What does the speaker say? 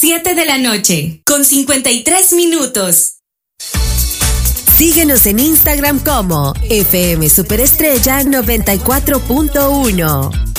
7 de la noche, con 53 minutos. Síguenos en Instagram como FM Superestrella 94.1.